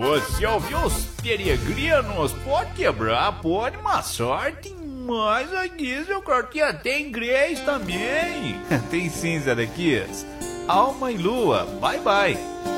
Você ouviu os peregrinos? Pode quebrar, pode, mas sorte. Mas aqui, seu Croquinha, tem inglês também. Tem sim, Zé Alma e Lua. Bye, bye.